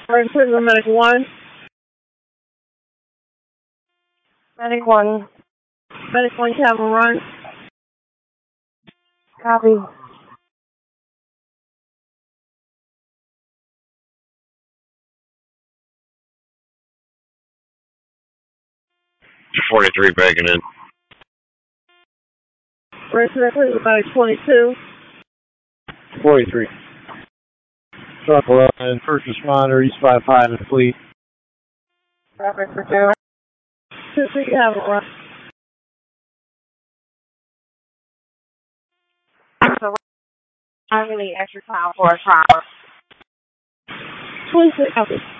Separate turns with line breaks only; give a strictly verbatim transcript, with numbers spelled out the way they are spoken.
Emergency Medic one. Medic one. Medic one, Capital Run. Copy.
forty-three breaking in.
Emergency Medic twenty-two.
forty-three. Truck eleven, first responder, East five five in the fleet.
Traffic for two. two three Capital Run. So I really extra time for a trial. twenty-six. Copy.